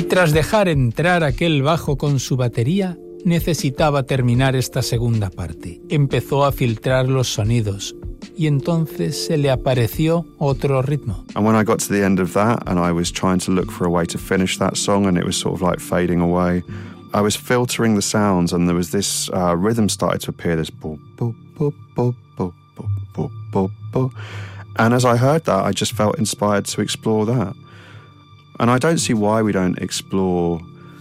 tras dejar entrar aquel bajo con su batería, necesitaba terminar esta segunda parte. Empezó a filtrar los sonidos y entonces se le apareció otro ritmo. And when I got to the end of that and I was trying to look for a way to finish that song and it was sort of like fading away, I was filtering the sounds and there was this rhythm started to appear, this boop, boop, boop, boop, boop, boop, boop, boop, boop. And as I heard that, I just felt inspired to explore that. And I don't see why we don't explore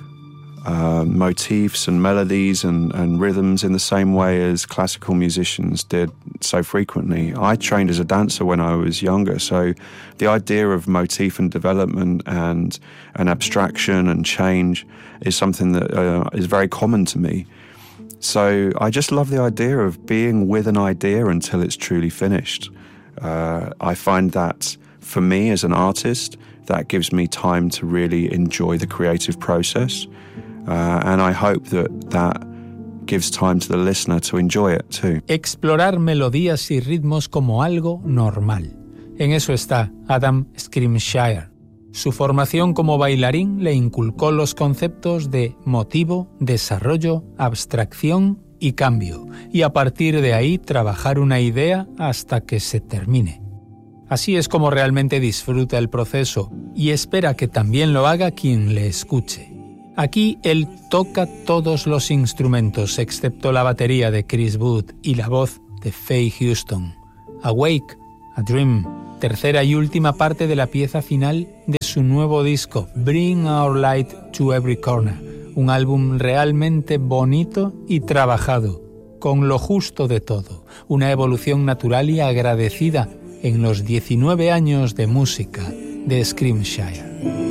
motifs and melodies and rhythms in the same way as classical musicians did so frequently. I trained as a dancer when I was younger, so the idea of motif and development and abstraction and change is something that is very common to me. So I just love the idea of being with an idea until it's truly finished. I find that for me as an artist, that gives me time to really enjoy the creative process. And I hope that gives time to the listener to enjoy it too. Explorar melodías y ritmos como algo normal. En eso está Adam Scrimshire. Su formación como bailarín le inculcó los conceptos de motivo, desarrollo, abstracción y cambio, y a partir de ahí trabajar una idea hasta que se termine. Así es como realmente disfruta el proceso y espera que también lo haga quien le escuche. Aquí él toca todos los instrumentos excepto la batería de Chris Wood y la voz de Faye Houston. Awake, A Dream, tercera y última parte de la pieza final de su nuevo disco Bring Our Light to Every Corner, un álbum realmente bonito y trabajado, con lo justo de todo, una evolución natural y agradecida en los 19 años de música de Scrimshire.